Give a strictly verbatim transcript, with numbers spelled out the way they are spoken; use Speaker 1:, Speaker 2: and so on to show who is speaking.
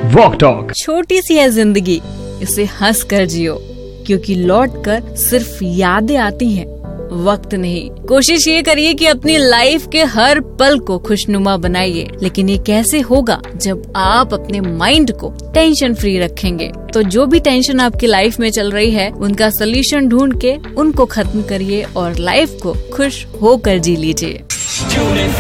Speaker 1: Walk talk.
Speaker 2: छोटी सी है जिंदगी, इसे हंस कर जियो, क्योंकि लौट कर सिर्फ यादें आती हैं, वक्त नहीं। कोशिश ये करिए कि अपनी लाइफ के हर पल को खुशनुमा बनाइए, लेकिन ये कैसे होगा जब आप अपने माइंड को टेंशन फ्री रखेंगे। तो जो भी टेंशन आपकी लाइफ में चल रही है, उनका सलूशन ढूंढ के उनको खत्म करिए और लाइफ को खुश होकर जी लीजिए।